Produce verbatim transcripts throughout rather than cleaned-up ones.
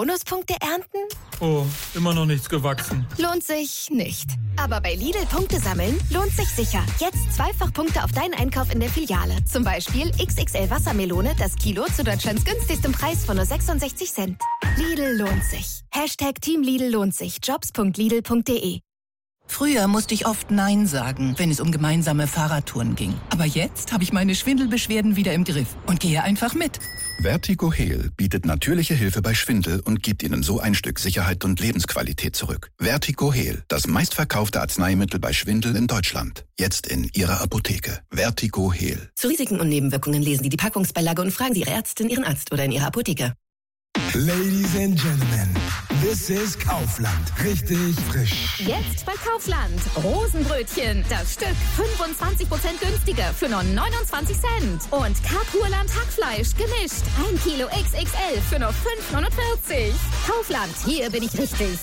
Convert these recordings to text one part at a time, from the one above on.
Bonuspunkte ernten? Oh, immer noch nichts gewachsen. Lohnt sich nicht. Aber bei Lidl Punkte sammeln lohnt sich sicher. Jetzt zweifach Punkte auf deinen Einkauf in der Filiale. Zum Beispiel X X L Wassermelone, das Kilo zu Deutschlands günstigstem Preis von nur sechsundsechzig Cent. Lidl lohnt sich. Hashtag Team Lidl lohnt sich. jobs punkt lidl punkt de. Früher musste ich oft Nein sagen, wenn es um gemeinsame Fahrradtouren ging. Aber jetzt habe ich meine Schwindelbeschwerden wieder im Griff und gehe einfach mit. Vertigo Heal bietet natürliche Hilfe bei Schwindel und gibt Ihnen so ein Stück Sicherheit und Lebensqualität zurück. Vertigo Heal, das meistverkaufte Arzneimittel bei Schwindel in Deutschland. Jetzt in Ihrer Apotheke. Vertigo Heal. Zu Risiken und Nebenwirkungen lesen Sie die Packungsbeilage und fragen Sie Ihre Ärztin, Ihren Arzt oder in Ihrer Apotheke. Ladies and Gentlemen, this is Kaufland. Richtig frisch. Jetzt bei Kaufland. Rosenbrötchen. Das Stück fünfundzwanzig Prozent günstiger für nur neunundzwanzig Cent. Und Karpurland Hackfleisch gemischt. ein Kilo X X L für nur fünf neunundvierzig. Kaufland, hier bin ich richtig.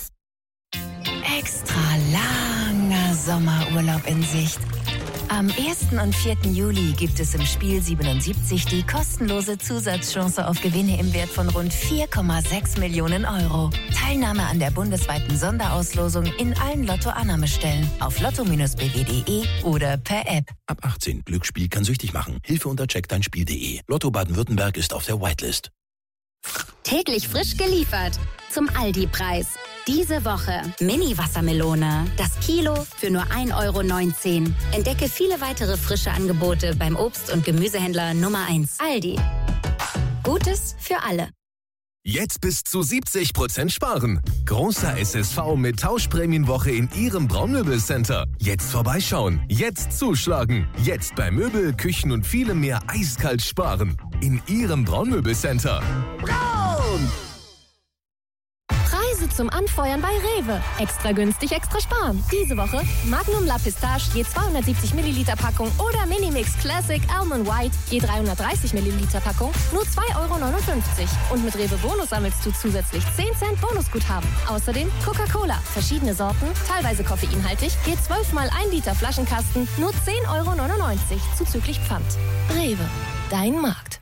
Extra langer Sommerurlaub in Sicht. Am ersten und vierten Juli gibt es im Spiel siebenundsiebzig die kostenlose Zusatzchance auf Gewinne im Wert von rund vier Komma sechs Millionen Euro. Teilnahme an der bundesweiten Sonderauslosung in allen Lotto-Annahmestellen auf lotto Bindestrich b w punkt de oder per App. Ab achtzehn. Glücksspiel kann süchtig machen. Hilfe unter check dein spiel punkt de. Lotto Baden-Württemberg ist auf der Whitelist. Täglich frisch geliefert. Zum Aldi-Preis. Diese Woche Mini-Wassermelone. Das Kilo für nur ein Euro neunzehn. Entdecke viele weitere frische Angebote beim Obst- und Gemüsehändler Nummer eins. Aldi. Gutes für alle. Jetzt bis zu siebzig Prozent sparen. Großer S S V mit Tauschprämienwoche in Ihrem Braunmöbelcenter. Jetzt vorbeischauen. Jetzt zuschlagen. Jetzt bei Möbel, Küchen und vielem mehr eiskalt sparen. In Ihrem Braunmöbelcenter. Braun! Preise zum Anfeuern bei Rewe. Extra günstig, extra sparen. Diese Woche Magnum La Pistache je zweihundertsiebzig Milliliter Packung oder Minimix Classic Almond White je dreihundertdreißig Milliliter Packung nur zwei Euro neunundfünfzig. Und mit Rewe Bonus sammelst du zusätzlich zehn Cent Bonusguthaben. Außerdem Coca-Cola, verschiedene Sorten, teilweise koffeinhaltig, je zwölf mal ein Liter Flaschenkasten nur zehn Euro neunundneunzig zuzüglich Pfand. Rewe, dein Markt.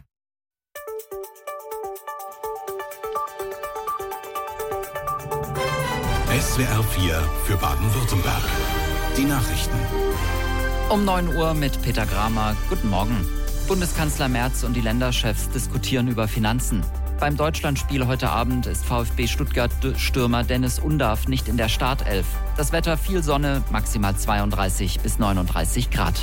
S W R vier für Baden-Württemberg. Die Nachrichten. Um neun Uhr mit Peter Gramer. Guten Morgen. Bundeskanzler Merz und die Länderchefs diskutieren über Finanzen. Beim Deutschlandspiel heute Abend ist VfB Stuttgart-Stürmer Dennis Undav nicht in der Startelf. Das Wetter viel Sonne, maximal zweiunddreißig bis neununddreißig Grad.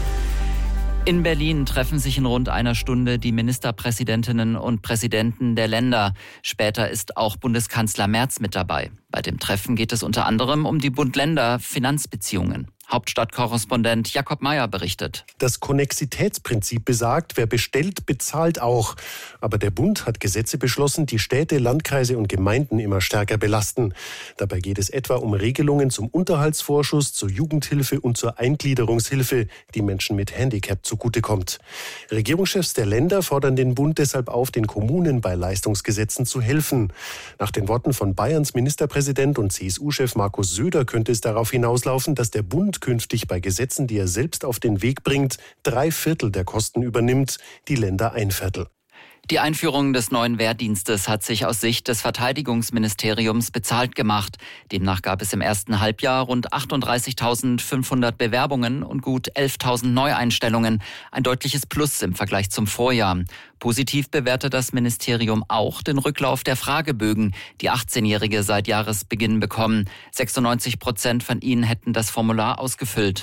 In Berlin treffen sich in rund einer Stunde die Ministerpräsidentinnen und Präsidenten der Länder. Später ist auch Bundeskanzler Merz mit dabei. Bei dem Treffen geht es unter anderem um die Bund-Länder-Finanzbeziehungen. Hauptstadtkorrespondent Jakob Meyer berichtet. Das Konnexitätsprinzip besagt, wer bestellt, bezahlt auch. Aber der Bund hat Gesetze beschlossen, die Städte, Landkreise und Gemeinden immer stärker belasten. Dabei geht es etwa um Regelungen zum Unterhaltsvorschuss, zur Jugendhilfe und zur Eingliederungshilfe, die Menschen mit Handicap zugutekommt. Regierungschefs der Länder fordern den Bund deshalb auf, den Kommunen bei Leistungsgesetzen zu helfen. Nach den Worten von Bayerns Ministerpräsident und C S U-Chef Markus Söder könnte es darauf hinauslaufen, dass der Bund künftig bei Gesetzen, die er selbst auf den Weg bringt, drei Viertel der Kosten übernimmt, die Länder ein Viertel. Die Einführung des neuen Wehrdienstes hat sich aus Sicht des Verteidigungsministeriums bezahlt gemacht. Demnach gab es im ersten Halbjahr rund achtunddreißigtausendfünfhundert Bewerbungen und gut elftausend Neueinstellungen. Ein deutliches Plus im Vergleich zum Vorjahr. Positiv bewertet das Ministerium auch den Rücklauf der Fragebögen, die achtzehnjährige seit Jahresbeginn bekommen. sechsundneunzig Prozent von ihnen hätten das Formular ausgefüllt.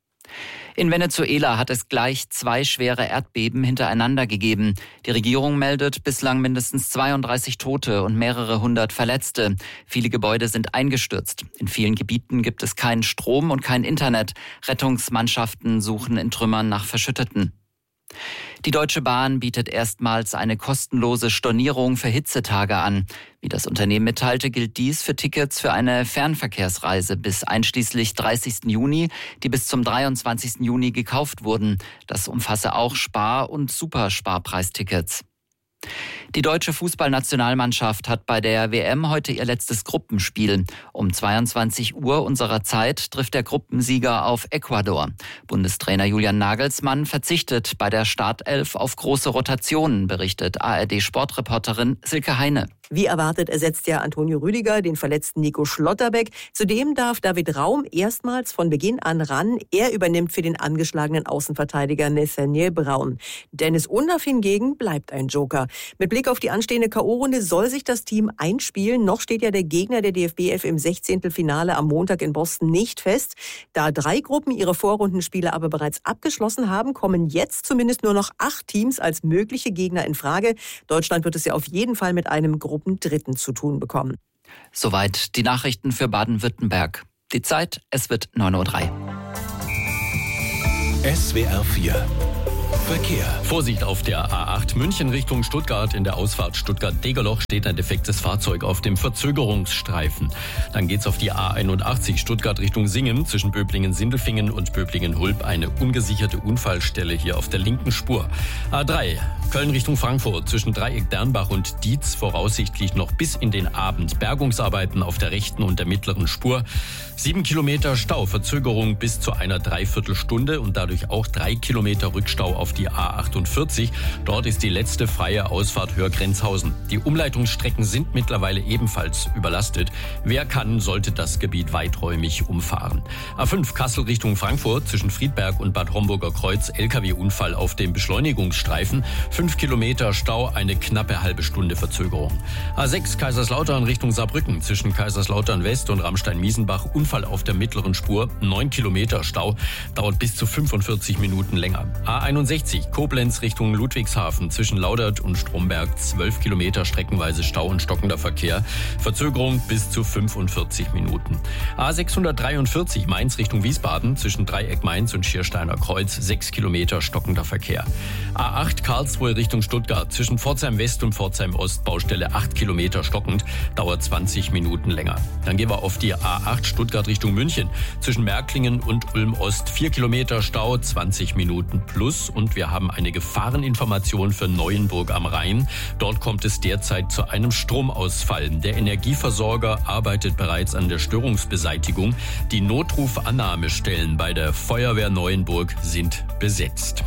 In Venezuela hat es gleich zwei schwere Erdbeben hintereinander gegeben. Die Regierung meldet bislang mindestens zweiunddreißig Tote und mehrere hundert Verletzte. Viele Gebäude sind eingestürzt. In vielen Gebieten gibt es keinen Strom und kein Internet. Rettungsmannschaften suchen in Trümmern nach Verschütteten. Die Deutsche Bahn bietet erstmals eine kostenlose Stornierung für Hitzetage an. Wie das Unternehmen mitteilte, gilt dies für Tickets für eine Fernverkehrsreise bis einschließlich dreißigsten Juni, die bis zum dreiundzwanzigsten Juni gekauft wurden. Das umfasse auch Spar- und Supersparpreistickets. Die deutsche Fußballnationalmannschaft hat bei der W M heute ihr letztes Gruppenspiel. Um zweiundzwanzig Uhr unserer Zeit trifft der Gruppensieger auf Ecuador. Bundestrainer Julian Nagelsmann verzichtet bei der Startelf auf große Rotationen, berichtet A R D-Sportreporterin Silke Heine. Wie erwartet ersetzt ja Antonio Rüdiger den verletzten Nico Schlotterbeck. Zudem darf David Raum erstmals von Beginn an ran. Er übernimmt für den angeschlagenen Außenverteidiger Nathaniel Braun. Dennis Undaff hingegen bleibt ein Joker. Mit Blick auf die anstehende K O-Runde soll sich das Team einspielen. Noch steht ja der Gegner der D F B F im Sechzehntelfinale am Montag in Boston nicht fest. Da drei Gruppen ihre Vorrundenspiele aber bereits abgeschlossen haben, kommen jetzt zumindest nur noch acht Teams als mögliche Gegner in Frage. Deutschland wird es ja auf jeden Fall mit einem Gruppendritten zu tun bekommen. Soweit die Nachrichten für Baden-Württemberg. Die Zeit, es wird neun Uhr drei. S W R vier Verkehr. Vorsicht auf der A acht München Richtung Stuttgart. In der Ausfahrt Stuttgart-Degerloch steht ein defektes Fahrzeug auf dem Verzögerungsstreifen. Dann geht's auf die A einundachtzig Stuttgart Richtung Singen. Zwischen Böblingen-Sindelfingen und Böblingen-Hulb eine ungesicherte Unfallstelle hier auf der linken Spur. A drei Köln Richtung Frankfurt. Zwischen Dreieck Dernbach und Dietz voraussichtlich noch bis in den Abend. Bergungsarbeiten auf der rechten und der mittleren Spur. Sieben Kilometer Stau, Verzögerung bis zu einer Dreiviertelstunde und dadurch auch drei Kilometer Rückstau auf die A achtundvierzig. Dort ist die letzte freie Ausfahrt Hörgrenzhausen. Die Umleitungsstrecken sind mittlerweile ebenfalls überlastet. Wer kann, sollte das Gebiet weiträumig umfahren. A fünf Kassel Richtung Frankfurt. Zwischen Friedberg und Bad Homburger Kreuz L K W-Unfall auf dem Beschleunigungsstreifen. Fünf Kilometer Stau, eine knappe halbe Stunde Verzögerung. A sechs Kaiserslautern Richtung Saarbrücken. Zwischen Kaiserslautern West und Ramstein-Miesenbach Unfall auf der mittleren Spur. Neun Kilometer Stau, dauert bis zu fünfundvierzig Minuten länger. A einundsechzig Koblenz Richtung Ludwigshafen. Zwischen Laudert und Stromberg zwölf Kilometer streckenweise Stau und stockender Verkehr. Verzögerung bis zu fünfundvierzig Minuten. A sechshundertdreiundvierzig Mainz Richtung Wiesbaden. Zwischen Dreieck Mainz und Schiersteiner Kreuz sechs Kilometer stockender Verkehr. A acht Karlsruhe Richtung Stuttgart. Zwischen Pforzheim West und Pforzheim Ost Baustelle acht Kilometer stockend. Dauert zwanzig Minuten länger. Dann gehen wir auf die A acht Stuttgart Richtung München. Zwischen Märklingen und Ulm Ost vier Kilometer Stau, zwanzig Minuten plus. Und wir haben eine Gefahreninformation für Neuenburg am Rhein. Dort kommt es derzeit zu einem Stromausfall. Der Energieversorger arbeitet bereits an der Störungsbeseitigung. Die Notrufannahmestellen bei der Feuerwehr Neuenburg sind besetzt.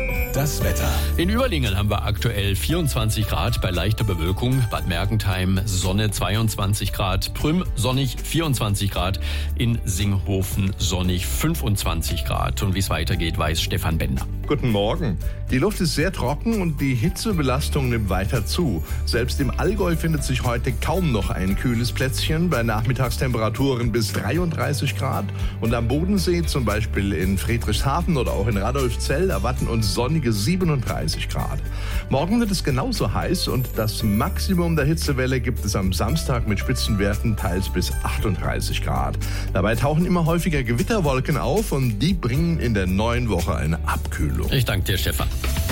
Das Wetter. In Überlingen haben wir aktuell vierundzwanzig Grad bei leichter Bewölkung. Bad Mergentheim Sonne zweiundzwanzig Grad. Prüm sonnig vierundzwanzig Grad. In Singhofen sonnig fünfundzwanzig Grad. Und wie es weitergeht, weiß Stefan Bender. Guten Morgen. Die Luft ist sehr trocken und die Hitzebelastung nimmt weiter zu. Selbst im Allgäu findet sich heute kaum noch ein kühles Plätzchen bei Nachmittagstemperaturen bis dreiunddreißig Grad. Und am Bodensee, zum Beispiel in Friedrichshafen oder auch in Radolfzell, erwarten uns sonnige siebenunddreißig Grad. Morgen wird es genauso heiß und das Maximum der Hitzewelle gibt es am Samstag mit Spitzenwerten teils bis achtunddreißig Grad. Dabei tauchen immer häufiger Gewitterwolken auf und die bringen in der neuen Woche eine Abkühlung. Ich danke dir, Stefan.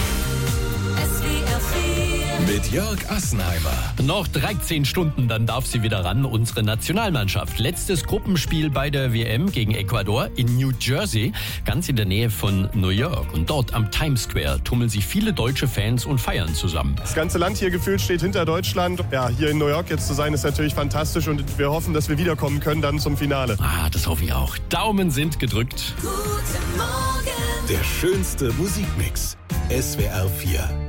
Mit Jörg Assenheimer. Noch dreizehn Stunden, dann darf sie wieder ran, unsere Nationalmannschaft. Letztes Gruppenspiel bei der W M gegen Ecuador in New Jersey, ganz in der Nähe von New York. Und dort am Times Square tummeln sich viele deutsche Fans und feiern zusammen. Das ganze Land hier gefühlt steht hinter Deutschland. Ja, hier in New York jetzt zu sein, ist natürlich fantastisch und wir hoffen, dass wir wiederkommen können dann zum Finale. Ah, das hoffe ich auch. Daumen sind gedrückt. Guten Morgen. Der schönste Musikmix. S W R vier.